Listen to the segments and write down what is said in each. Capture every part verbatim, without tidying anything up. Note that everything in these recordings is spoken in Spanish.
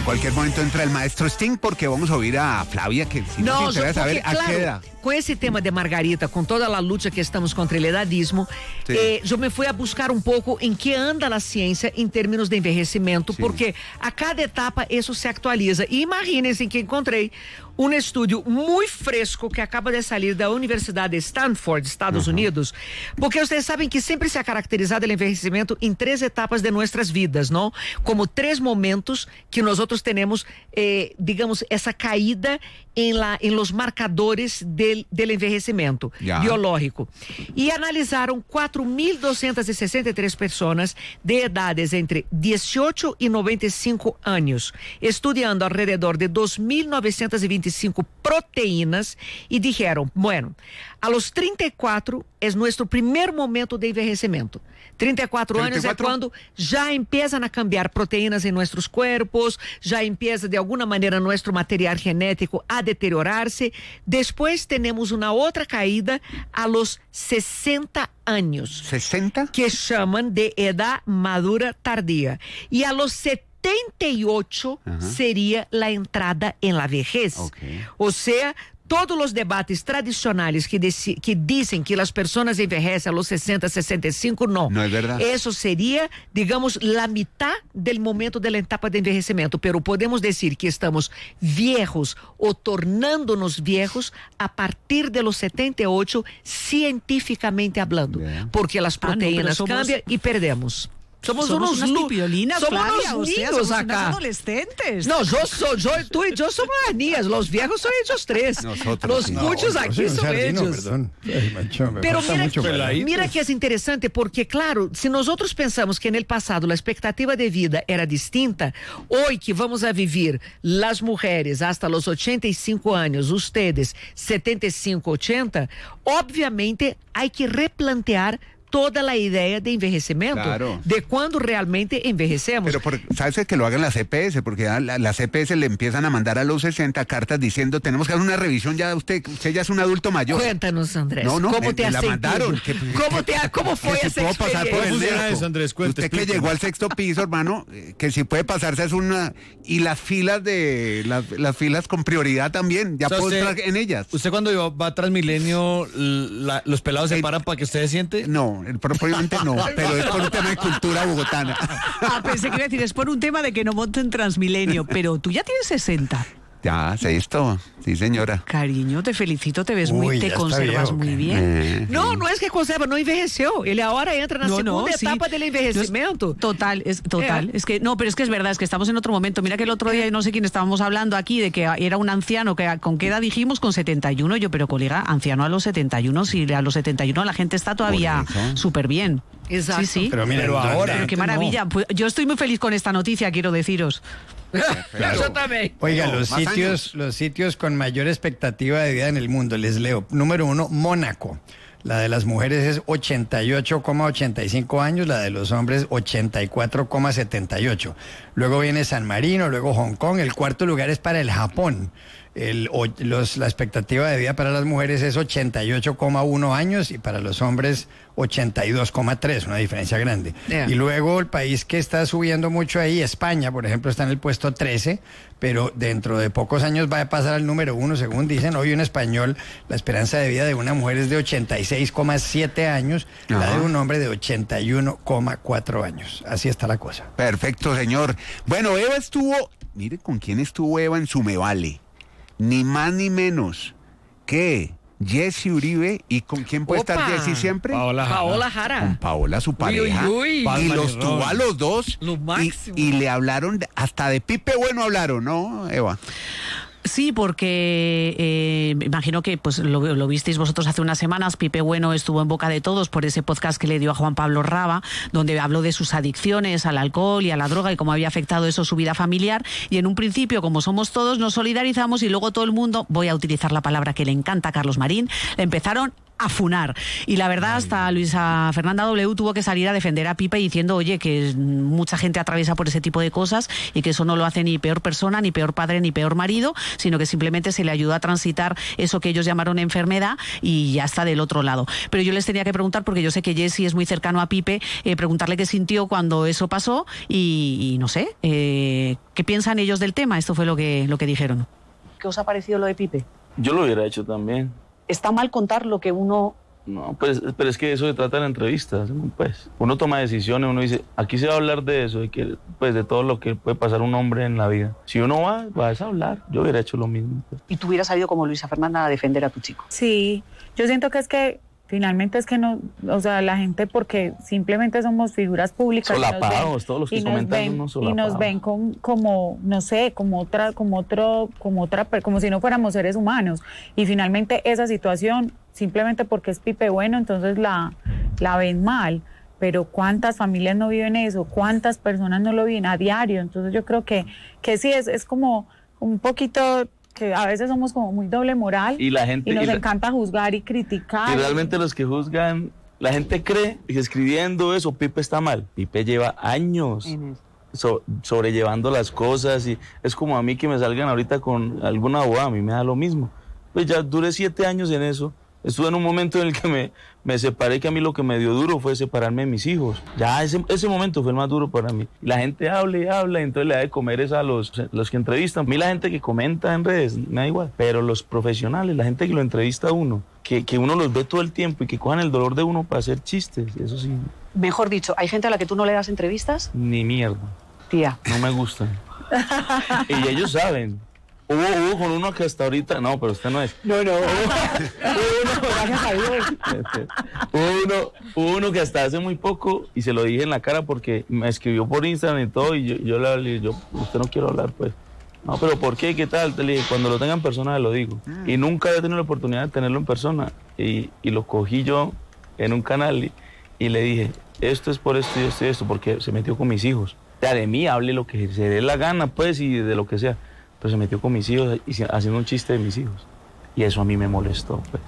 cualquier momento entra el maestro Sting porque vamos a oír a Flavia, que si Não, nos interessa porque, saber a claro, qué edad. com esse tema de Margarita, com toda a luta que estamos contra o edadismo, eh, eu me fui a buscar um pouco em que anda a ciência em termos de envelhecimento, Sim. porque a cada etapa isso se actualiza. E imaginem-se que encontrei um estudo muito fresco que acaba de sair da Universidade de Stanford, Estados uhum. Unidos, porque vocês sabem que sempre se ha caracterizado o envelhecimento em três etapas de nossas vidas, não? Como três momentos que nós outros temos, eh, digamos, essa caída em, la, em los marcadores del, del envelhecimento yeah. biológico. E analisaram quatro mil duzentas e sessenta e três pessoas de idades entre dezoito e noventa e cinco anos, estudando alrededor de dois mil novecentas e vinte e cinco proteínas e dijeron, bueno, a los trinta e quatro é nosso primeiro momento de envelhecimento. trinta e quatro anos é quando já empiezam a cambiar proteínas em nossos corpos, já empieza de alguma maneira nosso material genético a deteriorar-se. Depois temos uma outra caída a los sessenta anos. sessenta? Que chamam de edad madura tardía. E a los setenta setenta e oito uh-huh. seria a entrada em la vejez. Okay. Ou seja, todos os debates tradicionais que, deci, que dizem que as pessoas envelhecem a los sessenta, sessenta e cinco, não. Não é verdade. Isso seria, digamos, a mitad do momento da etapa de envelhecimento. Pero podemos dizer que estamos viejos ou tornando-nos viejos a partir de los setenta e oito, cientificamente hablando. Yeah. Porque as proteínas ah, no, cambiam e perdemos. Somos, somos unos, unas lu- pipiolinas, somos Flavia, unos o sea, niños somos acá. unas adolescentes. No, yo soy, yo, tú y yo somos las niñas, los viejos son ellos tres. Nosotros, los muchos no, aquí son Jardino, ellos. Perdón. Ay, macho, me Pero mira, mucho mira que es interesante porque, claro, si nosotros pensamos que en el pasado la expectativa de vida era distinta, hoy que vamos a vivir las mujeres hasta los ochenta y cinco años, ustedes setenta y cinco, ochenta, obviamente hay que replantear toda a ideia de envelhecimento, claro. de quando realmente envelhecemos. Pero por, ¿sabes que lo hagan las C P S? Porque a la, las C P S le empiezan a mandar a los sesenta cartas diciendo, tenemos que hacer una revisión ya, usted, usted ya es un adulto mayor. Cuéntanos, Andrés, no, no, ¿cómo me, te me has la sentido? mandaron. Que, ¿Cómo, te ha, ¿Cómo fue que esa si puedo pasar por el funciona dedo. eso, Andrés? Cuente, Usted que explíqueme. llegó al sexto piso, hermano, eh, que si puede pasarse es una... Y las filas de... Las, las filas con prioridad también, ya O sea, puedo usted, entrar en ellas. ¿Usted cuando va a Transmilenio, la, los pelados se Eh, paran para que usted se siente? No, propiamente no, pero es por un tema de cultura bogotana. Ah, pensé que iba a decir, es por un tema de que no monten Transmilenio, pero tú ya tienes sesenta. Ya, sexto, sí señora. Cariño, te felicito, te ves Uy, muy, te ya está conservas viejo, muy ¿qué? bien. Eh, No, no es que conserva, no envejeceu. Ele ahora entra na No, no, segunda sí. etapa del envejecimiento. Total, es total. Eh. Es que no, pero es que es verdad, es que estamos en otro momento. Mira que el otro día no sé quién estábamos hablando aquí de que era un anciano que con qué edad dijimos con setenta y uno. Yo, pero colega, anciano a los setenta y uno, si a los setenta y uno la gente está todavía súper bien. Exacto. Sí, sí. Pero mira, Pero ahora- Pero qué maravilla. Pues yo estoy muy feliz con esta noticia, quiero deciros. Yo también. Oiga, No, los más sitios, años. los sitios con mayor expectativa de vida en el mundo, les leo. Número uno, Mónaco. La de las mujeres es ochenta y ocho coma ochenta y cinco años, la de los hombres ochenta y cuatro coma setenta y ocho. Luego viene San Marino, luego Hong Kong. El cuarto lugar es para el Japón. El, o- los, la expectativa de vida para las mujeres es ochenta y ocho coma uno años y para los hombres ochenta y dos coma tres, una diferencia grande. Yeah. Y luego el país que está subiendo mucho ahí, España, por ejemplo, está en el puesto trece, pero dentro de pocos años va a pasar al número uno, según dicen. Hoy en español, la esperanza de vida de una mujer es de ochenta y seis coma siete años, la Ajá. de un hombre de ochenta y uno coma cuatro años. Así está la cosa. Perfecto, señor. Bueno, Eva estuvo... Mire con quién estuvo Eva en su Me Vale. Ni más ni menos que Jessy Uribe. ¿Y con quién puede Opa. estar Jessy siempre? Paola Jara. Paola Jara. Con Paola, su pareja. uy, uy. Y Batman los y tuvo Robin. a los dos. Lo y, máximo. y le hablaron, de- hasta de Pipe Bueno hablaron, ¿no, Eva? Sí, porque eh, me imagino que pues lo, lo visteis vosotros hace unas semanas. Pipe Bueno estuvo en boca de todos por ese podcast que le dio a Juan Pablo Raba, donde habló de sus adicciones al alcohol y a la droga y cómo había afectado eso su vida familiar. Y en un principio, como somos todos, nos solidarizamos y luego todo el mundo, voy a utilizar la palabra que le encanta a Carlos Marín, le empezaron a funar. Y la verdad, hasta Luisa Fernanda W tuvo que salir a defender a Pipe diciendo, oye, que mucha gente atraviesa por ese tipo de cosas y que eso no lo hace ni peor persona, ni peor padre, ni peor marido, sino que simplemente se le ayuda a transitar eso que ellos llamaron enfermedad y ya está del otro lado. Pero yo les tenía que preguntar, porque yo sé que Jesse es muy cercano a Pipe, eh, preguntarle qué sintió cuando eso pasó y, y no sé, eh, qué piensan ellos del tema. Esto fue lo que, lo que dijeron. ¿Qué os ha parecido lo de Pipe? Yo lo hubiera hecho también. ¿Está mal contar lo que uno...? No, pues, pero es que eso se trata en la entrevista, pues. Uno toma decisiones, uno dice, aquí se va a hablar de eso, de, que, pues, de todo lo que puede pasar un hombre en la vida. Si uno va, vas a hablar. Yo hubiera hecho lo mismo. Pues. ¿Y tú hubieras salido como Luisa Fernanda a defender a tu chico? Sí, yo siento que es que finalmente es que no, o sea, la gente, porque simplemente somos figuras públicas. Solapados, todos los que comentan unos solapados. Y nos ven con, como, no sé, como otra, como otro, como otra, como si no fuéramos seres humanos. Y finalmente esa situación, simplemente porque es Pipe Bueno, entonces la, la ven mal. Pero ¿cuántas familias no viven eso? ¿Cuántas personas no lo viven a diario? Entonces yo creo que, que sí, es, es como un poquito... que a veces somos como muy doble moral y, la gente, y nos y la, encanta juzgar y criticar. Y realmente los que juzgan, la gente cree que escribiendo eso Pipe está mal. Pipe lleva años so, sobrellevando las cosas y es como a mí que me salgan ahorita con alguna abogada, a mí me da lo mismo. Pues ya duré siete años en eso. Estuve en un momento en el que me, me separé, que a mí lo que me dio duro fue separarme de mis hijos. Ya ese, ese momento fue el más duro para mí. La gente habla y habla, y entonces le da de comer es a los, los que entrevistan. A mí la gente que comenta en redes, me da igual. Pero los profesionales, la gente que lo entrevista a uno, que, que uno los ve todo el tiempo y que cojan el dolor de uno para hacer chistes, eso sí. Mejor dicho, ¿hay gente a la que tú no le das entrevistas? Ni mierda. Tía. No me gustan. Y ellos saben. Hubo, hubo con uno que hasta ahorita... No, pero usted no es. No, no. Hubo uno, hubo uno, hubo uno que hasta hace muy poco, y se lo dije en la cara porque me escribió por Instagram y todo, y yo, yo le hablé, yo, usted no quiero hablar, pues. No, pero ¿por qué? ¿Qué tal? Te le dije, cuando lo tenga en persona lo digo. Mm. Y nunca había tenido la oportunidad de tenerlo en persona. Y, y lo cogí yo en un canal y, y le dije, esto es por esto y esto y esto, porque se metió con mis hijos. Ya de mí hable lo que se dé la gana, pues, y de lo que sea. Pero se metió con mis hijos y haciendo un chiste de mis hijos. Y eso a mí me molestó, pues.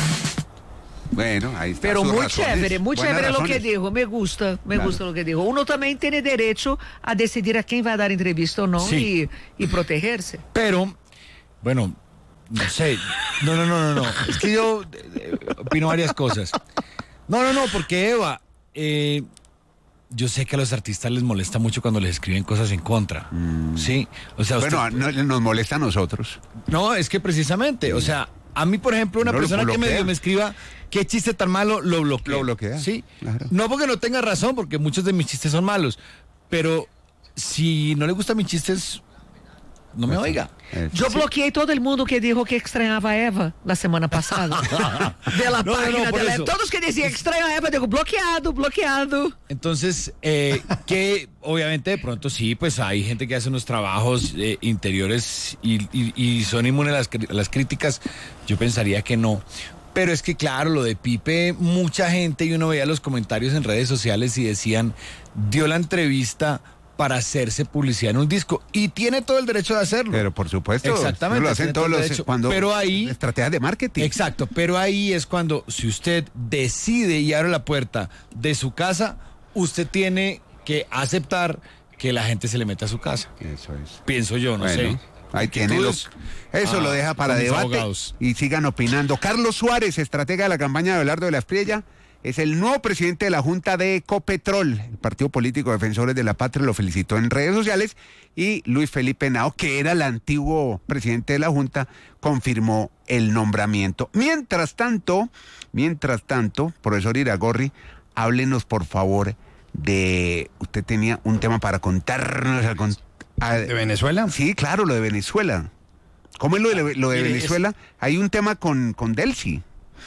Bueno, ahí está. Pero muy razones, chévere, muy chévere razones. lo que dijo. Me gusta, me claro. gusta lo que dijo. Uno también tiene derecho a decidir a quién va a dar entrevista o no sí. y, y protegerse. Pero, bueno, no sé. No, no, no, no, no. Es que yo eh, opino varias cosas. No, no, no, porque Eva, eh, yo sé que a los artistas les molesta mucho cuando les escriben cosas en contra. Mm. Sí. O sea, bueno, usted, no, nos molesta a nosotros. No, es que precisamente, o sea, a mí, por ejemplo, una no persona que me, me escriba qué chiste tan malo, lo bloquea. Lo bloquea. Sí. Claro. No porque no tenga razón, porque muchos de mis chistes son malos. Pero si no le gustan mis chistes, no me oiga. Yo bloqueé todo el mundo que dijo que extrañaba a Eva la semana pasada. De la no, página no, no, de la... eso. Todos que decían extraño a Eva, digo bloqueado, bloqueado. Entonces, eh, que obviamente de pronto sí, pues hay gente que hace unos trabajos eh, interiores y, y, y son inmunes a las, a las críticas. Yo pensaría que no. Pero es que claro, lo de Pipe, mucha gente, y uno veía los comentarios en redes sociales y decían, dio la entrevista para hacerse publicidad en un disco y tiene todo el derecho de hacerlo. Pero por supuesto, exactamente, lo hacen todos los cuando pero ahí estrategias de marketing. Exacto, pero ahí es cuando si usted decide y abre la puerta de su casa, usted tiene que aceptar que la gente se le meta a su casa. Eso es. Pienso yo, no bueno, sé. Ahí tiene los, eso ah, lo deja para debate abogados. Y sigan opinando. Carlos Suárez, estratega de la campaña de Abelardo de la Espriella, es el nuevo presidente de la Junta de Ecopetrol. El Partido Político Defensores de la Patria lo felicitó en redes sociales y Luis Felipe Henao, que era el antiguo presidente de la Junta, confirmó el nombramiento. Mientras tanto, mientras tanto, profesor Iragorri, háblenos por favor de... Usted tenía un tema para contarnos. A, a, ¿De Venezuela? Sí, claro, lo de Venezuela. ¿Cómo es lo de, lo de Mire, Venezuela? Es... Hay un tema con, con Delcy.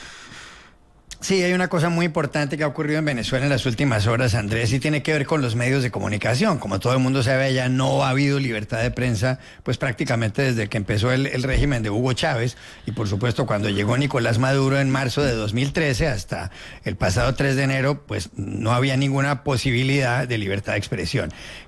Sí, hay una cosa muy importante que ha ocurrido en Venezuela en las últimas horas, Andrés, y tiene que ver con los medios de comunicación. Como todo el mundo sabe, allá no ha habido libertad de prensa, pues prácticamente desde que empezó el, el régimen de Hugo Chávez, y por supuesto cuando llegó Nicolás Maduro en marzo de dos mil trece hasta el pasado tres de enero, pues no había ninguna posibilidad de libertad de expresión.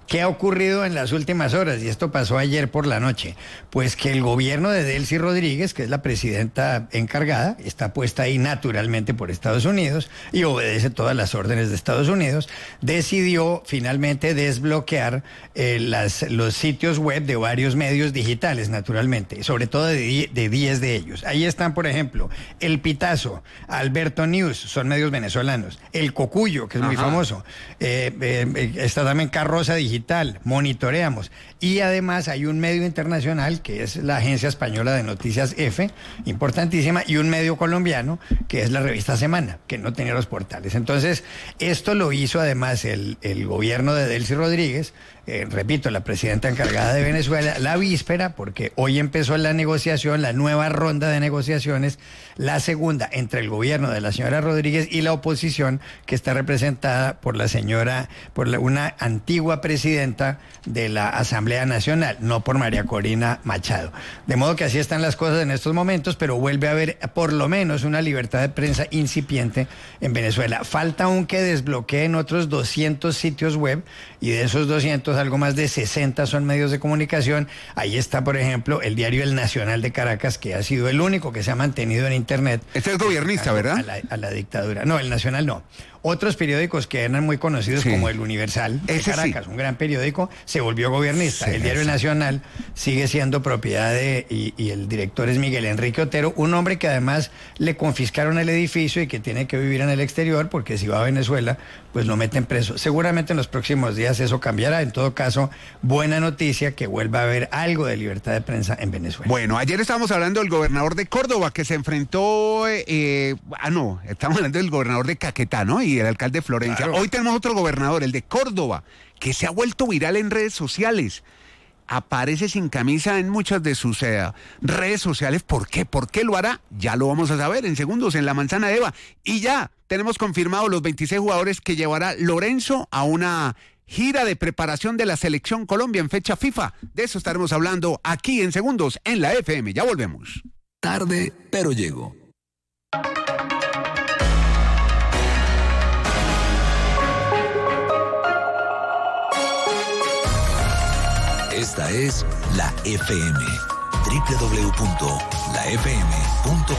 ¿Qué ha ocurrido en las últimas horas? Y esto pasó ayer por la noche. Pues que el gobierno de Delcy Rodríguez, que es la presidenta encargada, está puesta ahí naturalmente por Estados Unidos y obedece todas las órdenes de Estados Unidos, decidió finalmente desbloquear eh, las, los sitios web de varios medios digitales, naturalmente, sobre todo de, de diez de ellos. Ahí están, por ejemplo, El Pitazo, Alberto News, son medios venezolanos, El Cocuyo, que es muy Ajá. famoso, eh, eh, está también Carroza Digital, Monitoreamos, y además hay un medio internacional que es la Agencia Española de Noticias EFE, importantísima, y un medio colombiano que es la revista Semana, que no tenía los portales. Entonces, esto lo hizo además el, el gobierno de Delcy Rodríguez, eh, repito, la presidenta encargada de Venezuela, la víspera, porque hoy empezó la negociación, la nueva ronda de negociaciones, la segunda entre el gobierno de la señora Rodríguez y la oposición, que está representada por la señora, por la, una antigua presidenta de la Asamblea Nacional, no por María Corina Machado. De modo que así están las cosas en estos momentos, pero vuelve a haber por lo menos una libertad de prensa incipiente en Venezuela. Falta aún que desbloqueen otros doscientos sitios web, y de esos doscientos, algo más de sesenta son medios de comunicación. Ahí está, por ejemplo, el diario El Nacional de Caracas, que ha sido el único que se ha mantenido en Internet. Este es gobernista, ¿verdad? A la, a la dictadura. No, El Nacional no. Otros periódicos que eran muy conocidos, sí, como El Universal de Ese Caracas, sí. un gran periódico, se volvió gobernista. Sí, el diario sí. Nacional sigue siendo propiedad de, y, y el director es Miguel Enrique Otero, un hombre que además le confiscaron el edificio y que tiene que vivir en el exterior, porque si va a Venezuela, pues lo meten preso. Seguramente en los próximos días eso cambiará. En todo caso, buena noticia que vuelva a haber algo de libertad de prensa en Venezuela. Bueno, ayer estábamos hablando del gobernador de Córdoba, que se enfrentó, eh, ah no, estamos hablando del gobernador de Caquetá, ¿no? Y el alcalde de Florencia. Claro. Hoy tenemos otro gobernador, el de Córdoba, que se ha vuelto viral en redes sociales. Aparece sin camisa en muchas de sus eh, redes sociales. ¿Por qué? ¿Por qué lo hará? Ya lo vamos a saber en segundos en la Manzana de Eva. Y ya tenemos confirmados los veintiséis jugadores que llevará Lorenzo a una gira de preparación de la Selección Colombia en fecha FIFA. De eso estaremos hablando aquí en segundos en la F M. Ya volvemos. Tarde, pero llego. Esta es la F M. doble u doble u doble u punto la f m punto com